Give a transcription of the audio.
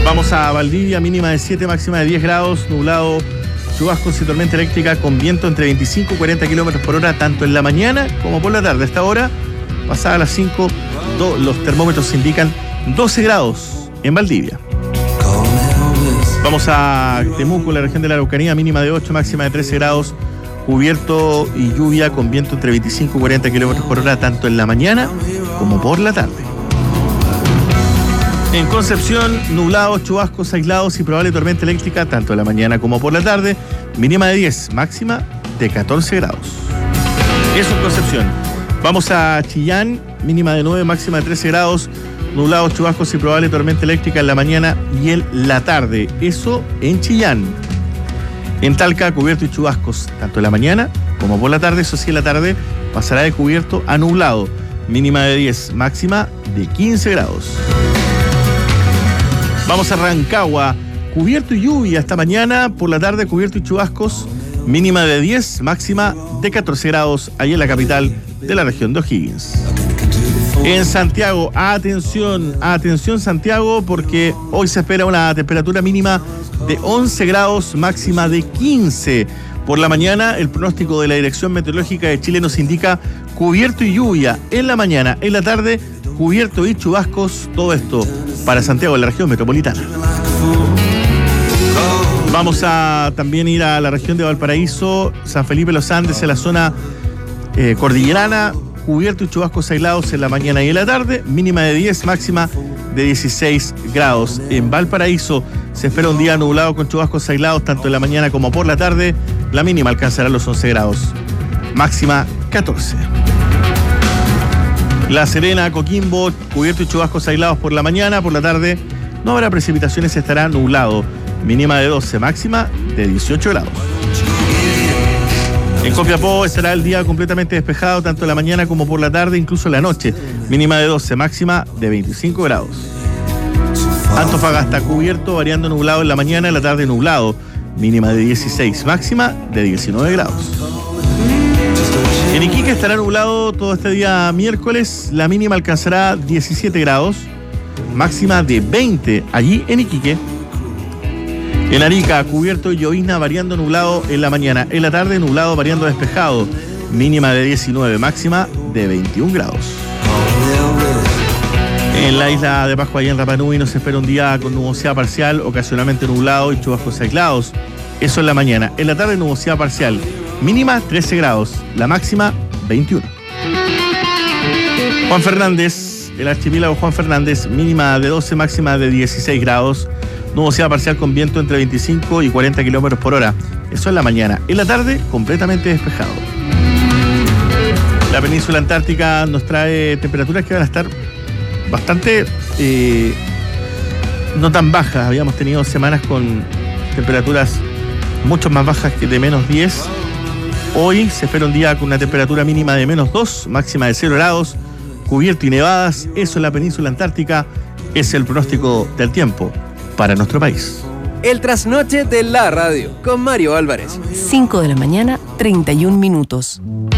Vamos a Valdivia, mínima de 7, máxima de 10 grados, nublado, chubascos y tormenta eléctrica con viento entre 25 y 40 kilómetros por hora, tanto en la mañana como por la tarde. A esta hora, pasada las 5, los termómetros indican 12 grados en Valdivia. Vamos a Temuco, la región de la Araucanía, mínima de 8, máxima de 13 grados, cubierto y lluvia con viento entre 25 y 40 kilómetros por hora, tanto en la mañana como por la tarde. En Concepción, nublado, chubascos aislados y probable tormenta eléctrica, tanto en la mañana como por la tarde, mínima de 10, máxima de 14 grados. Eso en Concepción. Vamos a Chillán, mínima de 9, máxima de 13 grados, nublados, chubascos y probable tormenta eléctrica en la mañana y en la tarde. Eso en Chillán. En Talca, cubierto y chubascos, tanto en la mañana como por la tarde. Eso sí, en la tarde pasará de cubierto a nublado, mínima de 10, máxima de 15 grados. Vamos a Rancagua, cubierto y lluvia esta mañana, por la tarde cubierto y chubascos, mínima de 10, máxima de 14 grados, ahí en la capital de la región de O'Higgins. En Santiago, atención Santiago, porque hoy se espera una temperatura mínima de 11 grados, máxima de 15. Por la mañana, el pronóstico de la Dirección Meteorológica de Chile nos indica cubierto y lluvia en la mañana, en la tarde cubierto y chubascos, todo esto para Santiago, en la región metropolitana. Vamos a también ir a la región de Valparaíso, San Felipe Los Andes, en la zona cordillerana, cubierto y chubascos aislados en la mañana y en la tarde, mínima de 10, máxima de 16 grados. En Valparaíso se espera un día nublado con chubascos aislados tanto en la mañana como por la tarde, la mínima alcanzará los 11 grados, máxima 14. La Serena, Coquimbo, cubierto y chubascos aislados por la mañana, por la tarde no habrá precipitaciones, estará nublado, mínima de 12, máxima de 18 grados. En Copiapó estará el día completamente despejado, tanto en la mañana como por la tarde, incluso en la noche, mínima de 12, máxima de 25 grados. Antofagasta, cubierto, variando nublado en la mañana, en la tarde nublado, mínima de 16, máxima de 19 grados. En Iquique estará nublado todo este día miércoles, la mínima alcanzará 17 grados, máxima de 20 allí en Iquique. En Arica, cubierto y llovizna, variando nublado en la mañana, en la tarde nublado, variando despejado, mínima de 19, máxima de 21 grados. En la isla de Pascua, allá en Rapa Nui, nos espera un día con nubosidad parcial, ocasionalmente nublado y chubascos aislados. Eso en la mañana. En la tarde nubosidad parcial, mínima 13 grados, la máxima 21. Juan Fernández, el archipiélago Juan Fernández, mínima de 12, máxima de 16 grados, nubosidad parcial con viento entre 25 y 40 kilómetros por hora. Eso en la mañana. En la tarde, completamente despejado. La península antártica nos trae temperaturas que van a estar bastante no tan bajas. Habíamos tenido semanas con temperaturas mucho más bajas que de menos 10. Hoy se espera un día con una temperatura mínima de menos 2, máxima de 0 grados, cubierto y nevadas. Eso en la península antártica es el pronóstico del tiempo para nuestro país. El trasnoche de la radio con Mario Álvarez. 5 de la mañana, 31 minutos.